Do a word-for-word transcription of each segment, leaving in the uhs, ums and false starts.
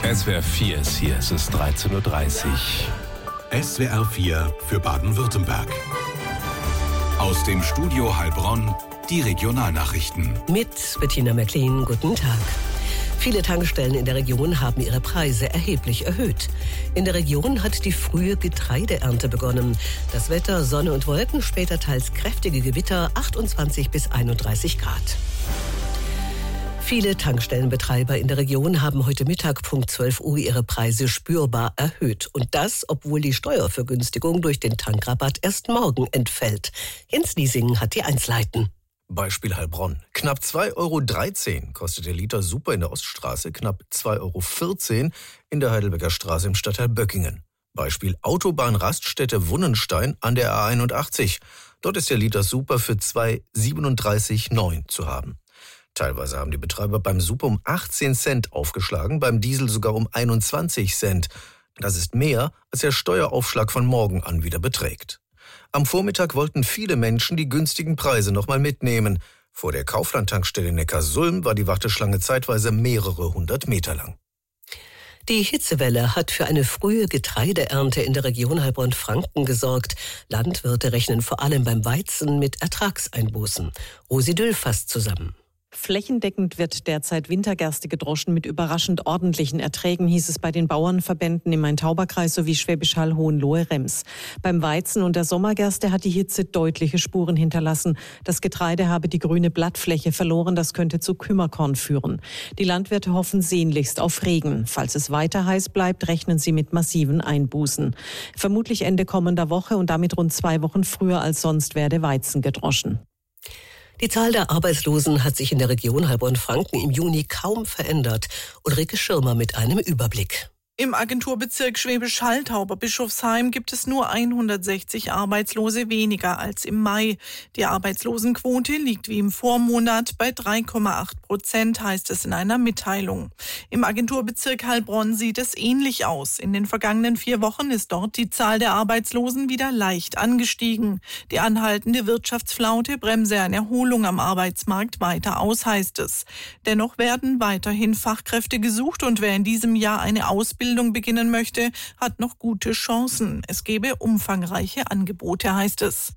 S W R vier ist hier, es ist dreizehn Uhr dreißig. S W R vier für Baden-Württemberg. Aus dem Studio Heilbronn die Regionalnachrichten. Mit Bettina Mecklin, guten Tag. Viele Tankstellen in der Region haben ihre Preise erheblich erhöht. In der Region hat die frühe Getreideernte begonnen. Das Wetter, Sonne und Wolken, später teils kräftige Gewitter, achtundzwanzig bis einunddreißig Grad. Viele Tankstellenbetreiber in der Region haben heute Mittag Punkt zwölf Uhr ihre Preise spürbar erhöht. Und das, obwohl die Steuervergünstigung durch den Tankrabatt erst morgen entfällt. Jens Liesing hat die Einzelheiten. Beispiel Heilbronn. Knapp zwei Euro dreizehn kostet der Liter Super in der Oststraße, knapp zwei Euro vierzehn in der Heidelberger Straße im Stadtteil Böckingen. Beispiel Autobahnraststätte Wunnenstein an der A einundachtzig. Dort ist der Liter Super für zwei Euro siebenunddreißig neun zu haben. Teilweise haben die Betreiber beim Super um achtzehn Cent aufgeschlagen, beim Diesel sogar um einundzwanzig Cent. Das ist mehr, als der Steueraufschlag von morgen an wieder beträgt. Am Vormittag wollten viele Menschen die günstigen Preise noch mal mitnehmen. Vor der Kaufland-Tankstelle Neckarsulm war die Warteschlange zeitweise mehrere hundert Meter lang. Die Hitzewelle hat für eine frühe Getreideernte in der Region Heilbronn-Franken gesorgt. Landwirte rechnen vor allem beim Weizen mit Ertragseinbußen. Rosi Düll fasst zusammen. Flächendeckend wird derzeit Wintergerste gedroschen mit überraschend ordentlichen Erträgen, hieß es bei den Bauernverbänden im Main-Tauber-Kreis sowie Schwäbisch Hall, Hohenlohe-Rems. Beim Weizen und der Sommergerste hat die Hitze deutliche Spuren hinterlassen. Das Getreide habe die grüne Blattfläche verloren, das könnte zu Kümmerkorn führen. Die Landwirte hoffen sehnlichst auf Regen. Falls es weiter heiß bleibt, rechnen sie mit massiven Einbußen. Vermutlich Ende kommender Woche und damit rund zwei Wochen früher als sonst werde Weizen gedroschen. Die Zahl der Arbeitslosen hat sich in der Region Heilbronn-Franken im Juni kaum verändert. Ulrike Schirmer mit einem Überblick. Im Agenturbezirk Schwäbisch Hall, Tauber-Bischofsheim gibt es nur hundertsechzig Arbeitslose weniger als im Mai. Die Arbeitslosenquote liegt wie im Vormonat bei drei Komma acht Prozent, heißt es in einer Mitteilung. Im Agenturbezirk Heilbronn sieht es ähnlich aus. In den vergangenen vier Wochen ist dort die Zahl der Arbeitslosen wieder leicht angestiegen. Die anhaltende Wirtschaftsflaute bremse eine Erholung am Arbeitsmarkt weiter aus, heißt es. Dennoch werden weiterhin Fachkräfte gesucht und wer in diesem Jahr eine Ausbildung beginnen möchte, hat noch gute Chancen. Es gebe umfangreiche Angebote, heißt es.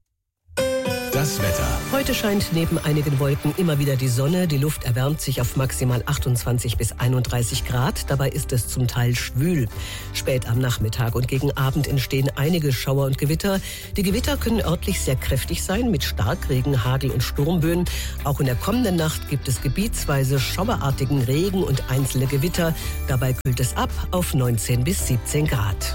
Das Wetter. Heute scheint neben einigen Wolken immer wieder die Sonne. Die Luft erwärmt sich auf maximal achtundzwanzig bis einunddreißig Grad. Dabei ist es zum Teil schwül. Spät am Nachmittag und gegen Abend entstehen einige Schauer und Gewitter. Die Gewitter können örtlich sehr kräftig sein mit Starkregen, Hagel und Sturmböen. Auch in der kommenden Nacht gibt es gebietsweise schauerartigen Regen und einzelne Gewitter. Dabei kühlt es ab auf neunzehn bis siebzehn Grad.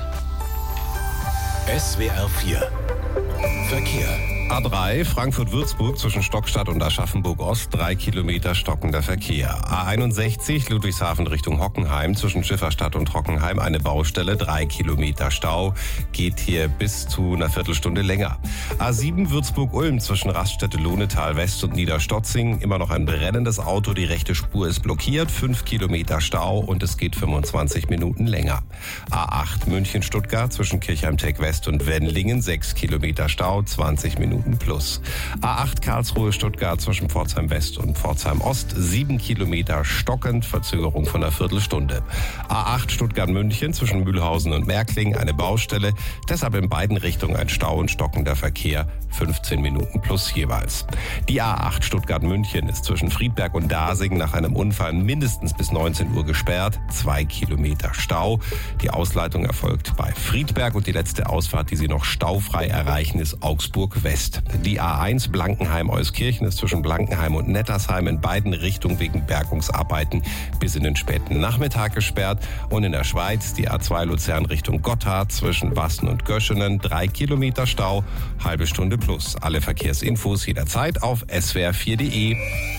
S W R vier Verkehr. A drei Frankfurt-Würzburg zwischen Stockstadt und Aschaffenburg-Ost, drei Kilometer stockender Verkehr. A einundsechzig Ludwigshafen Richtung Hockenheim zwischen Schifferstadt und Hockenheim eine Baustelle, drei Kilometer Stau, geht hier bis zu einer Viertelstunde länger. A sieben Würzburg-Ulm zwischen Raststätte Lohnetal West und Niederstotzing, immer noch ein brennendes Auto, die rechte Spur ist blockiert, fünf Kilometer Stau und es geht fünfundzwanzig Minuten länger. A acht München-Stuttgart zwischen Kirchheim-Tech West und Wendlingen, sechs Kilometer Stau, zwanzig Minuten plus. A acht Karlsruhe-Stuttgart zwischen Pforzheim West und Pforzheim Ost, sieben Kilometer stockend, Verzögerung von einer Viertelstunde. A acht Stuttgart-München zwischen Mühlhausen und Märkling, eine Baustelle, deshalb in beiden Richtungen ein Stau und stockender Verkehr, fünfzehn Minuten plus jeweils. Die A acht Stuttgart-München ist zwischen Friedberg und Dasing nach einem Unfall mindestens bis neunzehn Uhr gesperrt, zwei Kilometer Stau. Die Ausleitung erfolgt bei Friedberg und die letzte Ausfahrt, die Sie noch staufrei erreichen, ist Augsburg West. Die A eins Blankenheim-Euskirchen ist zwischen Blankenheim und Nettersheim in beiden Richtungen wegen Bergungsarbeiten bis in den späten Nachmittag gesperrt. Und in der Schweiz die A zwei Luzern Richtung Gotthard zwischen Wassen und Göschenen, drei Kilometer Stau, halbe Stunde plus. Alle Verkehrsinfos jederzeit auf S W R vier Punkt de.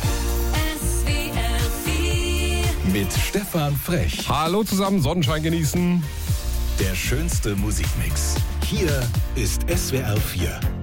Mit Stefan Frech. Hallo zusammen, Sonnenschein genießen. Der schönste Musikmix. Hier ist S W R vier.